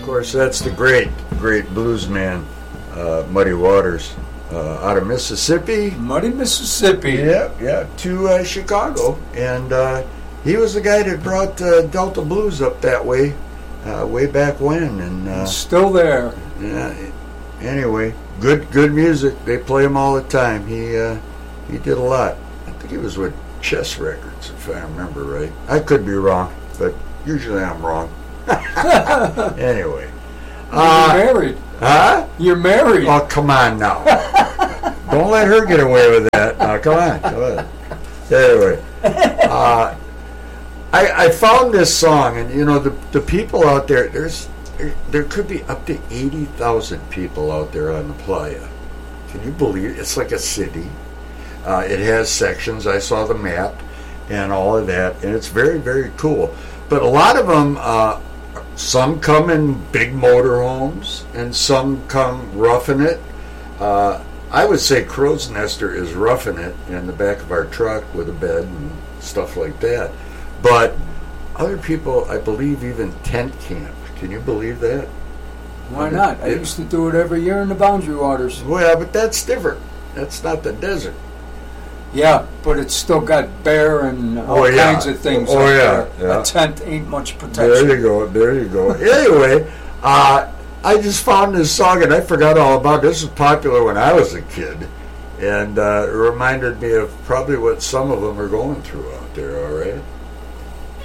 Of course, that's the great blues man, Muddy Waters, out of Mississippi. Muddy, Mississippi. Yeah, to Chicago. And he was the guy that brought Delta Blues up that way back when. And still there. Yeah. Anyway, good music. They play him all the time. He did a lot. I think he was with Chess Records, if I remember right. I could be wrong, but usually I'm wrong. Anyway. You're married. Huh? You're married. Oh, come on now. Don't let her get away with that. Come on. Anyway. I found this song, and you know, the people out there, there could be up to 80,000 people out there on the playa. Can you believe it? It's like a city. It has sections. I saw the map and all of that, and it's very, very cool. But a lot of them, some come in big motorhomes, and some come roughing it. I would say Crow's Nester is roughing it in the back of our truck with a bed and stuff like that. But other people, I believe, even tent camp. Can you believe that? Why not? I used to do it every year in the Boundary Waters. Well, but that's different. That's not the desert. Yeah, but it's still got bear and all kinds of things up there. Yeah. A tent ain't much protection. There you go. Anyway, I just found this song, and I forgot all about it. This was popular when I was a kid, and it reminded me of probably what some of them are going through out there, all right?